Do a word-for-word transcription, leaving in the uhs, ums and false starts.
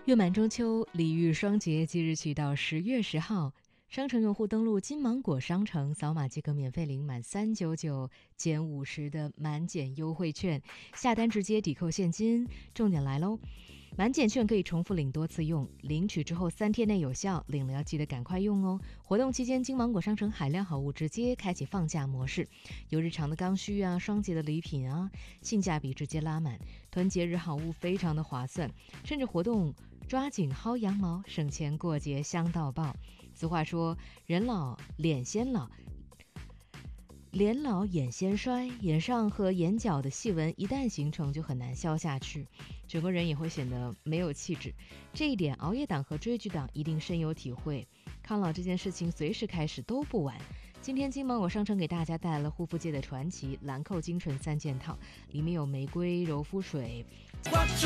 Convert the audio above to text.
月满中秋，礼遇双节即日起到十月十号，商城用户登录金芒果商城，扫码即可免费领满三百九十九减五十的满减优惠券，下单直接抵扣现金。重点来喽！满减券可以重复领多次用，领取之后三天内有效，领了要记得赶快用哦。活动期间，金芒果商城海量好物直接开启放价模式，有日常的刚需啊，双节的礼品啊，性价比直接拉满，团节日好物非常的划算，趁着活动抓紧薅羊毛，省钱过节香到爆。俗话说，人老脸先老。脸老眼先衰，眼上和眼角的细纹一旦形成就很难消下去，整个人也会显得没有气质。这一点熬夜党和追剧党一定深有体会，抗老这件事情随时开始都不晚。今天金芒果商城给大家带来了护肤界的传奇兰蔻精纯三件套，里面有玫瑰柔肤水、